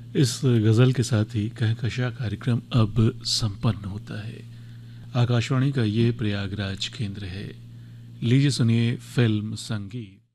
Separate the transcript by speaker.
Speaker 1: इस गज़ल के साथ ही कहकशा कार्यक्रम अब संपन्न होता है। आकाशवाणी का ये प्रयागराज केंद्र है। लीजिए सुनिए फिल्म संगीत।